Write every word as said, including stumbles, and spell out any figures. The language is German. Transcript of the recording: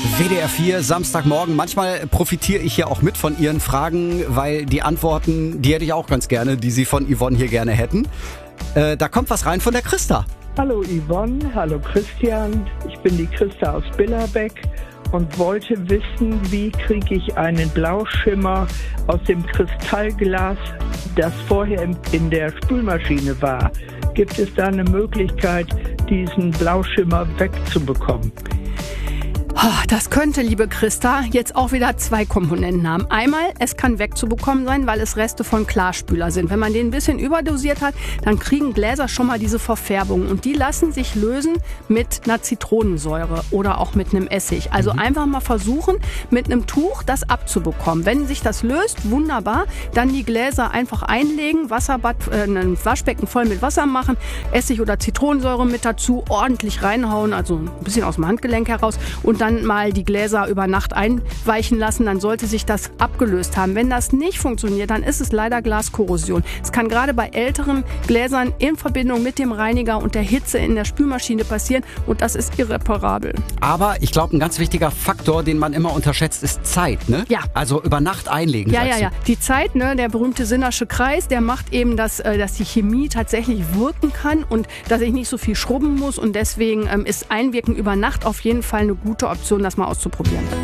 W D R vier, Samstagmorgen. Manchmal profitiere ich ja auch mit von Ihren Fragen, weil die Antworten, die hätte ich auch ganz gerne, die Sie von Yvonne hier gerne hätten. Äh, da kommt was rein von der Christa. Hallo Yvonne, hallo Christian. Ich bin die Christa aus Billerbeck und wollte wissen, wie kriege ich einen Blauschimmer aus dem Kristallglas, das vorher in der Spülmaschine war. Gibt es da eine Möglichkeit, diesen Blauschimmer wegzubekommen? Oh, das könnte, liebe Christa, jetzt auch wieder zwei Komponenten haben. Einmal, es kann wegzubekommen sein, weil es Reste von Klarspüler sind. Wenn man den ein bisschen überdosiert hat, dann kriegen Gläser schon mal diese Verfärbung. Und die lassen sich lösen mit einer Zitronensäure oder auch mit einem Essig. Also mhm. einfach mal versuchen, mit einem Tuch das abzubekommen. Wenn sich das löst, wunderbar. Dann die Gläser einfach einlegen, Wasserbad, äh, ein Waschbecken voll mit Wasser machen, Essig oder Zitronensäure mit dazu, ordentlich reinhauen, also ein bisschen aus dem Handgelenk heraus und dann mal die Gläser über Nacht einweichen lassen, dann sollte sich das abgelöst haben. Wenn das nicht funktioniert, dann ist es leider Glaskorrosion. Es kann gerade bei älteren Gläsern in Verbindung mit dem Reiniger und der Hitze in der Spülmaschine passieren und das ist irreparabel. Aber ich glaube, ein ganz wichtiger Faktor, den man immer unterschätzt, ist Zeit, ne? Ja. Also über Nacht einlegen. Ja, ja, du. ja. Die Zeit, ne, der berühmte Sinnersche Kreis, der macht eben, dass, äh, dass die Chemie tatsächlich wirken kann und dass ich nicht so viel schrubben muss und deswegen ähm, ist Einwirken über Nacht auf jeden Fall eine gute Option, das mal auszuprobieren.